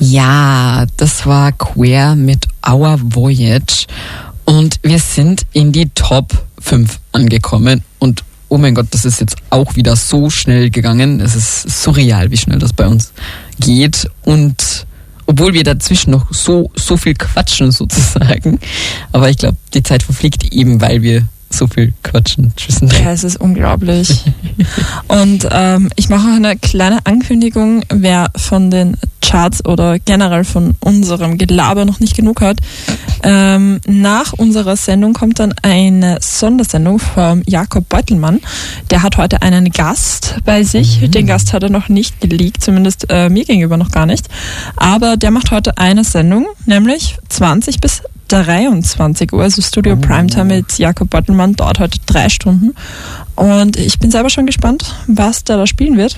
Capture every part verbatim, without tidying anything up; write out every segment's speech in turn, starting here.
Ja, das war Queer mit Our Voyage und wir sind in die Top fünf angekommen und oh mein Gott, das ist jetzt auch wieder so schnell gegangen. Es ist surreal, wie schnell das bei uns geht und obwohl wir dazwischen noch so, so viel quatschen sozusagen, aber ich glaube, die Zeit verfliegt eben, weil wir so viel quatschen zwischendrin. Ja, es ist unglaublich. Und ähm, ich mache auch eine kleine Ankündigung, wer von den Charts oder generell von unserem Gelaber noch nicht genug hat. Ähm, nach unserer Sendung kommt dann eine Sondersendung vom Jakob Beutelmann. Der hat heute einen Gast bei sich. Mhm. Den Gast hat er noch nicht geleakt, zumindest äh, mir gegenüber noch gar nicht. Aber der macht heute eine Sendung, nämlich zwanzig bis dreiundzwanzig Uhr, also Studio Primetime mit Jakob Beutelmann, dauert heute drei Stunden. Und ich bin selber schon gespannt, was der da spielen wird.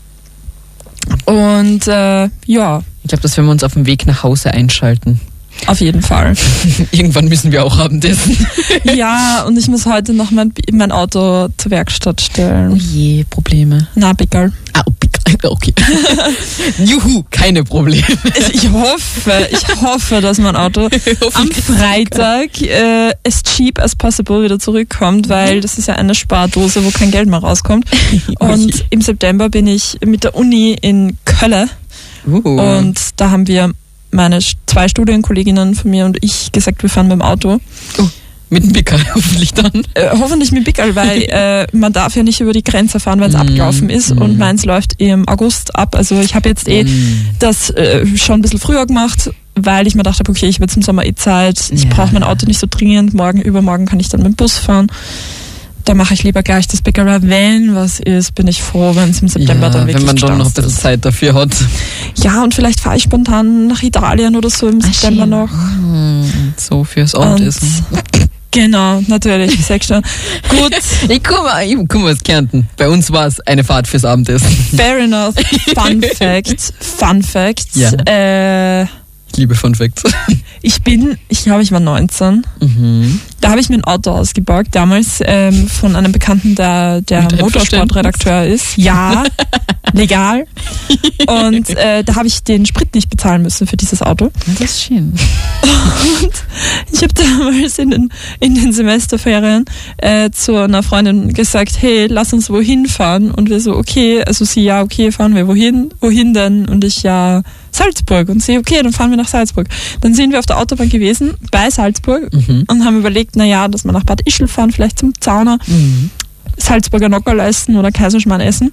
Und äh, ja. Ich glaube, das werden wir uns auf dem Weg nach Hause einschalten. Auf jeden Fall. Irgendwann müssen wir auch Abendessen. Ja, und ich muss heute noch mein, mein Auto zur Werkstatt stellen. Oh je, Probleme. Na, Pickel. Ah, oh, Pickel, okay. Juhu, keine Probleme. Ich, ich hoffe, ich hoffe, dass mein Auto am Freitag äh, as cheap as possible wieder zurückkommt, weil das ist ja eine Spardose, wo kein Geld mehr rauskommt. Und okay. Im September bin ich mit der Uni in Köln. Uh. Und da haben wir meine zwei Studienkolleginnen von mir und ich gesagt, wir fahren mit dem Auto. Oh, mit dem Pickel hoffentlich dann? Äh, hoffentlich mit dem Pickel, weil äh, man darf ja nicht über die Grenze fahren, weil es mm, abgelaufen ist mm. und meins läuft im August ab. Also ich habe jetzt eh mm. das äh, schon ein bisschen früher gemacht, weil ich mir dachte, okay, ich habe jetzt im Sommer eh Zeit, ich ja. brauche mein Auto nicht so dringend, morgen, übermorgen kann ich dann mit dem Bus fahren. Da mache ich lieber gleich das Pickel, wenn was ist, bin ich froh, wenn es im September ja, dann wirklich wenn man dann noch ein bisschen ist. Zeit dafür hat. Ja, und vielleicht fahre ich spontan nach Italien oder so im Ach, September schön. noch. So fürs Abendessen. Genau, natürlich, ich sag schon. Gut. Ich komme ich komm aus Kärnten. Bei uns war es eine Fahrt fürs Abendessen. Fair enough. Fun Fact. Fun Fact. Ja. Äh, ich liebe Fun Facts. Ich bin, ich glaube, ich war neunzehn. Mhm. Da habe ich mir ein Auto ausgeborgt, damals ähm, von einem Bekannten, der, der Motorsportredakteur ist. Ja, legal. Und äh, da habe ich den Sprit nicht bezahlen müssen für dieses Auto. Das ist schön. Und ich habe damals in den, in den Semesterferien äh, zu einer Freundin gesagt, hey, lass uns wohin fahren. Und wir so, okay, also sie, ja, okay, fahren wir wohin? Wohin denn? Und ich, ja, Salzburg. Und sie, okay, dann fahren wir nach Salzburg. Dann sind wir auf der Autobahn gewesen, bei Salzburg, mhm. und haben überlegt, naja, dass wir nach Bad Ischl fahren, vielleicht zum Zauner, mhm. Salzburger Nockerl essen oder Kaiserschmarrn essen.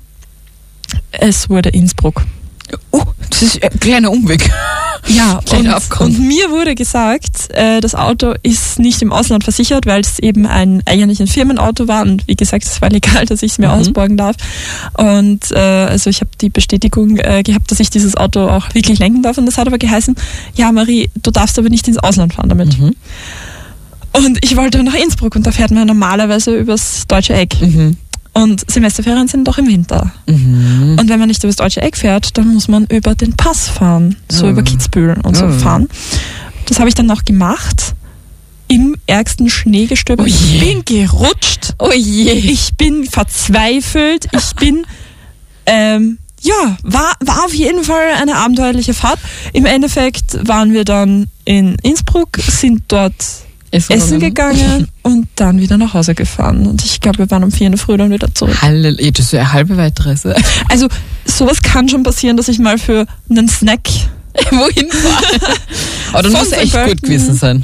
Es wurde Innsbruck. Oh, das ist ein kleiner Umweg. Ja, und, und mir wurde gesagt, äh, das Auto ist nicht im Ausland versichert, weil es eben ein eigentlich ein Firmenauto war und wie gesagt, es war legal, dass ich es mir mhm. ausborgen darf. Und äh, also ich habe die Bestätigung äh, gehabt, dass ich dieses Auto auch wirklich lenken darf und das hat aber geheißen, ja Marie, du darfst aber nicht ins Ausland fahren damit. Mhm. Und ich wollte nach Innsbruck und da fährt man normalerweise übers Deutsche Eck. Mhm. Und Semesterferien sind doch im Winter. Mhm. Und wenn man nicht übers Deutsche Eck fährt, dann muss man über den Pass fahren. So mhm. über Kitzbühel und so mhm. fahren. Das habe ich dann noch gemacht. Im ärgsten Schneegestöber. Oh ich bin gerutscht. Oh je. Ich bin verzweifelt. Ich bin... Ähm, ja, war, war auf jeden Fall eine abenteuerliche Fahrt. Im Endeffekt waren wir dann in Innsbruck, sind dort... Essen, Essen gegangen und dann wieder nach Hause gefahren. Und ich glaube, wir waren um vier in der Früh dann wieder zurück. Halleluja, das ist eine halbe Weitreise. Also, sowas kann schon passieren, dass ich mal für einen Snack wohin fahre. Aber dann muss echt gut gewesen sein.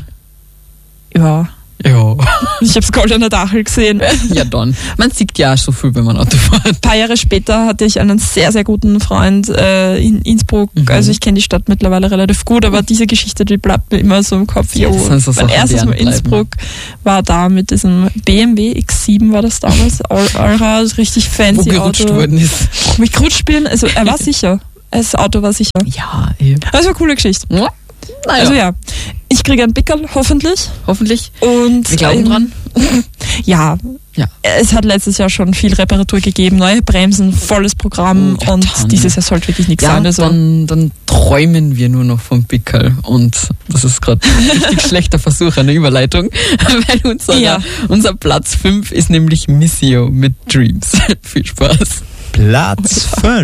Ja. Ja. Ich habe das goldene Dachel gesehen. Ja, dann. Man sieht ja so viel, wenn man Auto fährt. Ein paar Jahre später hatte ich einen sehr, sehr guten Freund äh, in Innsbruck. Mhm. Also ich kenne die Stadt mittlerweile relativ gut, aber diese Geschichte, die bleibt mir immer so im Kopf. Jo, so mein erstes Mal Innsbruck war da mit diesem B M W X sieben war das damals. Allrad, richtig fancy Auto. Wo gerutscht Auto. worden ist. Mit gerutscht bin, also er war sicher. Das Auto war sicher. Ja, eben. Das war eine coole Geschichte. Ja. Naja. Also ja, ich kriege einen Pickel, hoffentlich. Hoffentlich. Und wir glauben ähm, dran. Ja, ja, es hat letztes Jahr schon viel Reparatur gegeben, neue Bremsen, volles Programm ja, und dann. Dieses Jahr sollte wirklich nichts ja, sein. Also. Dann, dann träumen wir nur noch vom Pickel und das ist gerade ein richtig schlechter Versuch, eine Überleitung, weil unser, ja. unser Platz fünf ist nämlich Missio mit Dreams. Viel Spaß. Platz fünf.